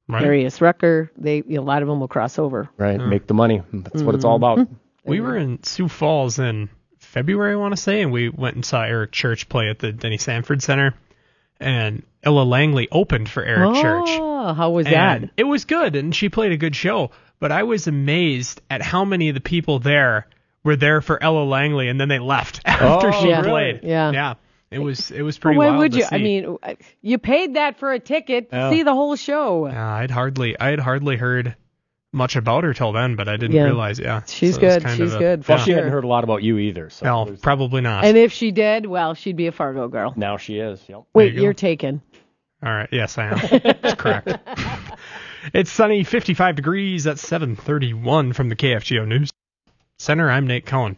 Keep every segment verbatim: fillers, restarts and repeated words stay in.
Right. Darius Rucker, they you know, a lot of them will cross over. Right, make the money. That's what it's all about. We were in Sioux Falls in February, I want to say, and we went and saw Eric Church play at the Denny Sanford Center. And Ella Langley opened for Eric oh, Church. Oh, how was and that? It was good, and she played a good show. But I was amazed at how many of the people there were there for Ella Langley, and then they left after oh, she yeah. played. Yeah. Yeah. It was it was pretty well, why wild would to you? see. I mean, you paid that for a ticket to Yeah. see the whole show. Yeah, I'd hardly I had hardly heard much about her till then, but I didn't Yeah. realize. Yeah, She's so it was good. kind She's of a- good. For Well, she sure. hadn't heard a lot about you either. So No, there's- probably not. And if she did, well, she'd be a Fargo girl. now she is. Yep. Wait, you go. you're taken. All right. Yes, I am. That's correct. It's sunny, fifty-five degrees at seven thirty-one from the K F G O News Center. I'm Nate Cohen.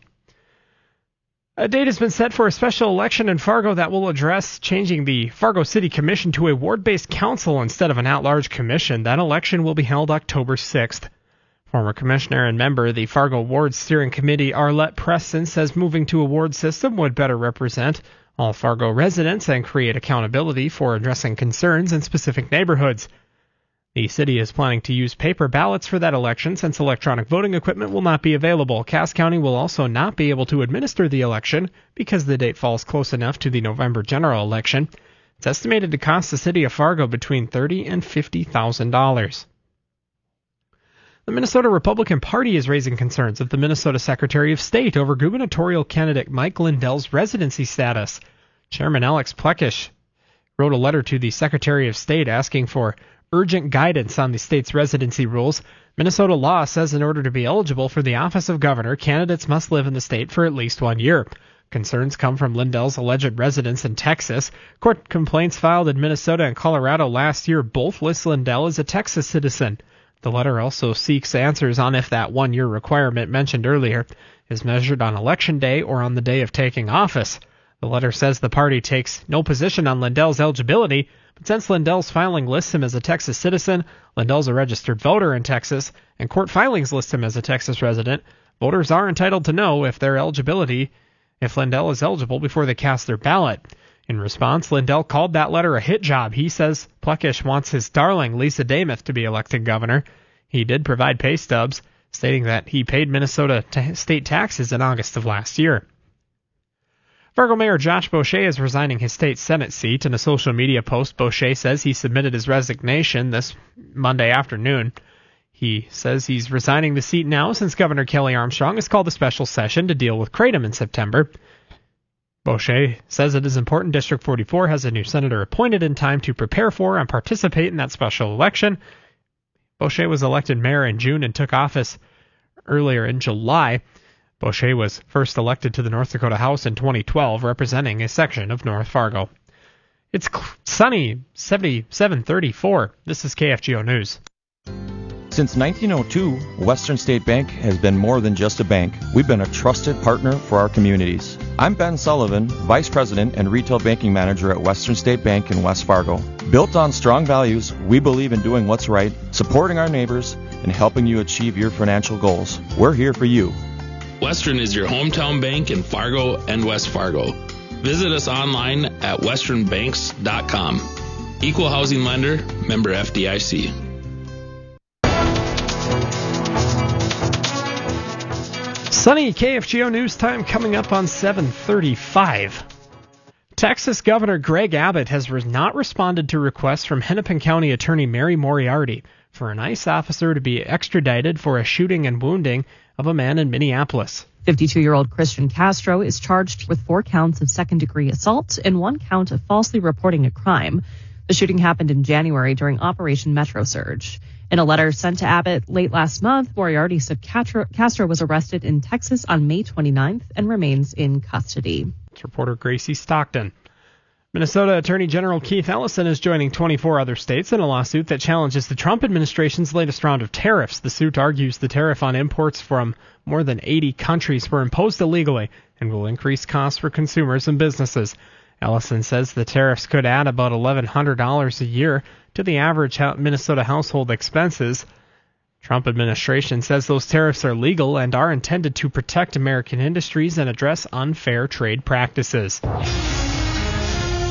A date has been set for a special election in Fargo that will address changing the Fargo City Commission to a ward-based council instead of an at-large commission. That election will be held October sixth. Former commissioner and member of the Fargo Ward Steering Committee, Arlette Preston, says moving to a ward system would better represent all Fargo residents and create accountability for addressing concerns in specific neighborhoods. The city is planning to use paper ballots for that election since electronic voting equipment will not be available. Cass County will also not be able to administer the election because the date falls close enough to the November general election. It's estimated to cost the city of Fargo between thirty thousand dollars and fifty thousand dollars. The Minnesota Republican Party is raising concerns with the Minnesota Secretary of State over gubernatorial candidate Mike Lindell's residency status. Chairman Alex Plekish wrote a letter to the Secretary of State asking for urgent guidance on the state's residency rules. Minnesota law says in order to be eligible for the office of governor, candidates must live in the state for at least one year. Concerns come from Lindell's alleged residence in Texas. Court complaints filed in Minnesota and Colorado last year both list Lindell as a Texas citizen. The letter also seeks answers on if that one-year requirement mentioned earlier is measured on election day or on the day of taking office. The letter says the party takes no position on Lindell's eligibility, but since Lindell's filing lists him as a Texas citizen, Lindell's a registered voter in Texas, and court filings list him as a Texas resident, voters are entitled to know if their eligibility, if Lindell is eligible before they cast their ballot. In response, Lindell called that letter a hit job. He says Plekish wants his darling Lisa Damuth to be elected governor. He did provide pay stubs, stating that he paid Minnesota t- state taxes in August of last year. Fargo Mayor Josh Boucher is resigning his state Senate seat. In a social media post, Boucher says he submitted his resignation this Monday afternoon. He says he's resigning the seat now since Governor Kelly Armstrong has called a special session to deal with Kratom in September. Boucher says it is important District forty-four has a new senator appointed in time to prepare for and participate in that special election. Boucher was elected mayor in June and took office earlier in July. Boucher was first elected to the North Dakota House in twenty twelve, representing a section of North Fargo. It's sunny, seventy-seven thirty-four. This is K F G O News. Since nineteen oh two, Western State Bank has been more than just a bank. We've been a trusted partner for our communities. I'm Ben Sullivan, Vice President and Retail Banking Manager at Western State Bank in West Fargo. Built on strong values, we believe in doing what's right, supporting our neighbors, and helping you achieve your financial goals. We're here for you. Western is your hometown bank in Fargo and West Fargo. Visit us online at western banks dot com. Equal housing lender, member F D I C. Sunny K F G O News time coming up on seven thirty-five. Texas Governor Greg Abbott has re- not responded to requests from Hennepin County Attorney Mary Moriarty for an ICE officer to be extradited for a shooting and wounding of a man in Minneapolis. fifty-two-year-old Christian Castro is charged with four counts of second-degree assault and one count of falsely reporting a crime. The shooting happened in January during Operation Metro Surge. In a letter sent to Abbott late last month, Moriarty said Castro, Castro was arrested in Texas on May twenty-ninth and remains in custody. It's reporter Gracie Stockton. Minnesota Attorney General Keith Ellison is joining twenty-four other states in a lawsuit that challenges the Trump administration's latest round of tariffs. The suit argues the tariff on imports from more than eighty countries were imposed illegally and will increase costs for consumers and businesses. Ellison says the tariffs could add about eleven hundred dollars a year to the average Minnesota household expenses. Trump administration says those tariffs are legal and are intended to protect American industries and address unfair trade practices.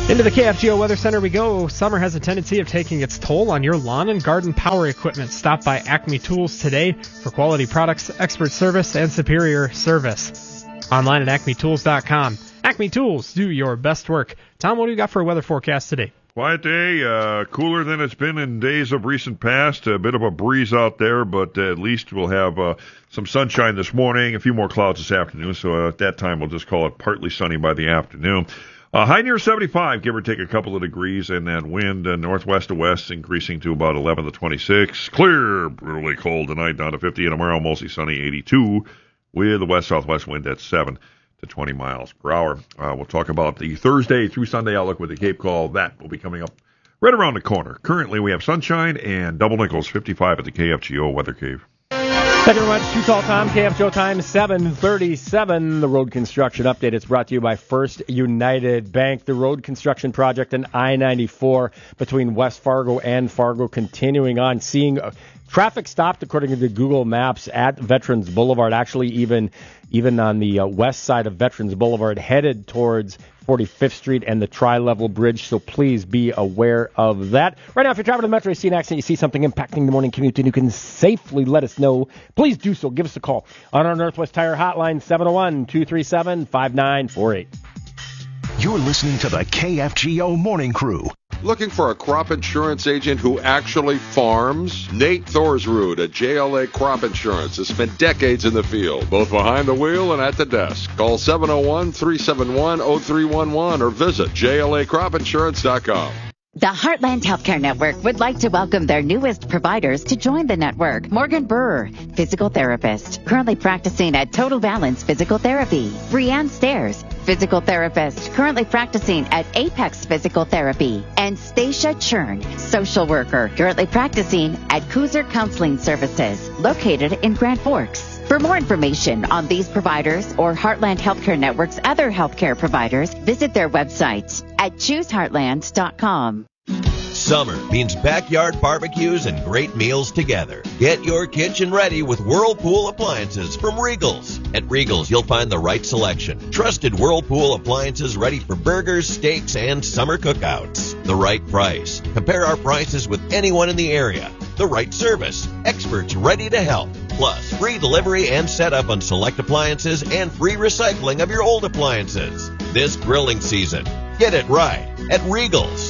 Into the K F G O Weather Center we go. Summer has a tendency of taking its toll on your lawn and garden power equipment. Stop by Acme Tools today for quality products, expert service, and superior service. Online at acme tools dot com. Acme Tools, do your best work. Tom, what do you got for a weather forecast today? Quiet day, uh, cooler than it's been in days of recent past. A bit of a breeze out there, but uh, at least we'll have uh, some sunshine this morning, a few more clouds this afternoon. So uh, at that time, we'll just call it partly sunny by the afternoon. Uh, high near seventy-five, give or take a couple of degrees, and that wind uh, northwest to west increasing to about eleven to twenty-six. Clear, brutally cold tonight, down to fifty, and tomorrow mostly sunny, eighty-two, with the west-southwest wind at seven to twenty miles per hour. Uh, we'll talk about the Thursday through Sunday outlook with the Cape Call. That will be coming up right around the corner. Currently, we have sunshine and double nickels, fifty-five at the K F G O Weather Cave. Thank you very much. Too Tall Tom, K F G O time, seven thirty-seven. The road construction update is brought to you by First United Bank. The road construction project in I ninety-four between West Fargo and Fargo continuing on. Seeing uh, traffic stopped, according to Google Maps, at Veterans Boulevard. Actually, even even on the uh, west side of Veterans Boulevard, headed towards forty-fifth Street and the Tri-Level Bridge, so please be aware of that. Right now, if you're traveling to the Metro, you see an accident, you see something impacting the morning commute, and you can safely let us know, please do so. Give us a call on our Northwest Tire hotline, seven oh one, two three seven, five nine four eight. You're listening to the K F G O Morning Crew. Looking for a crop insurance agent who actually farms? Nate Thorsrud at J L A Crop Insurance has spent decades in the field, both behind the wheel and at the desk. Call seven oh one, three seven one, oh three one one or visit J L A crop insurance dot com. The Heartland Healthcare Network would like to welcome their newest providers to join the network. Morgan Burr, physical therapist, currently practicing at Total Balance Physical Therapy. Brianne Stairs, physical therapist, currently practicing at Apex Physical Therapy. And Stacia Churn, social worker, currently practicing at Cooser Counseling Services, located in Grand Forks. For more information on these providers or Heartland Healthcare Network's other healthcare providers, visit their website at choose heartland dot com. Summer means backyard barbecues and great meals together. Get your kitchen ready with Whirlpool appliances from Regals. At Regals, you'll find the right selection. Trusted Whirlpool appliances ready for burgers, steaks, and summer cookouts. The right price. Compare our prices with anyone in the area. The right service. Experts ready to help. Plus, free delivery and setup on select appliances and free recycling of your old appliances. This grilling season, get it right at Regals.